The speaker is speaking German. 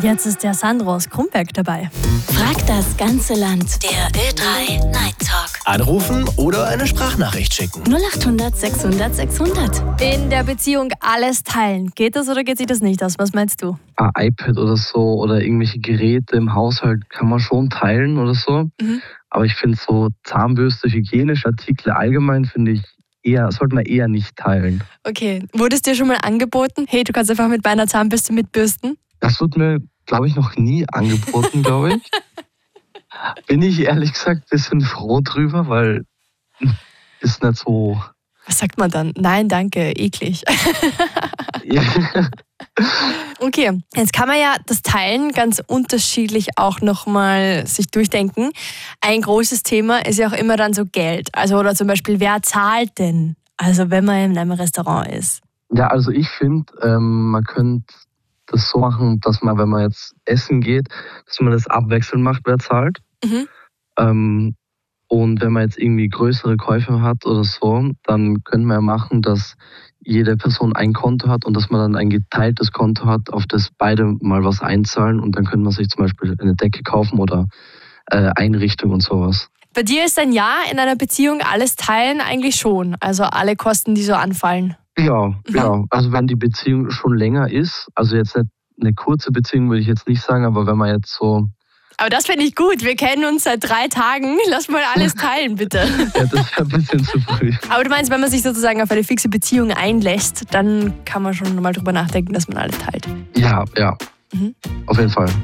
Jetzt ist der Sandro aus Krumberg dabei. Frag das ganze Land. Der Ö3 Night Talk. Anrufen oder eine Sprachnachricht schicken. 0800 600 600. In der Beziehung alles teilen. Geht das oder geht sich das nicht aus? Was meinst du? Ein iPad oder so oder irgendwelche Geräte im Haushalt kann man schon teilen oder so. Aber ich finde so Zahnbürste, hygienische Artikel allgemein sollte man eher nicht teilen. Okay, wurde es dir schon mal angeboten? Hey, du kannst einfach mit meiner Zahnbürste mitbürsten? Das wird mir, glaube ich, noch nie angeboten, glaube ich. Bin ich ehrlich gesagt ein bisschen froh drüber, weil ist nicht so... Was sagt man dann? Nein, danke, eklig. Ja. Okay, jetzt kann man ja das Teilen ganz unterschiedlich auch nochmal sich durchdenken. Ein großes Thema ist ja auch immer dann so Geld. Also oder zum Beispiel, wer zahlt denn? Also wenn man in einem Restaurant ist. Ja, also ich finde, man könnte das so machen, dass man, wenn man jetzt essen geht, dass man das abwechselnd macht, wer zahlt. Und wenn man jetzt irgendwie größere Käufe hat oder so, dann können wir ja machen, dass jede Person ein Konto hat und dass man dann ein geteiltes Konto hat, auf das beide mal was einzahlen und dann könnte man sich zum Beispiel eine Decke kaufen oder Einrichtung und sowas. Bei dir ist ein Ja in einer Beziehung alles teilen eigentlich schon. Also alle Kosten, die so anfallen. Ja. Also wenn die Beziehung schon länger ist, also jetzt nicht eine kurze Beziehung, würde ich jetzt nicht sagen, aber wenn man jetzt so... Aber das finde ich gut. Wir kennen uns seit 3 Tagen. Lass mal alles teilen, bitte. Ja, das wäre ein bisschen zu früh. Aber du meinst, wenn man sich sozusagen auf eine fixe Beziehung einlässt, dann kann man schon mal drüber nachdenken, dass man alles teilt. Ja. Auf jeden Fall.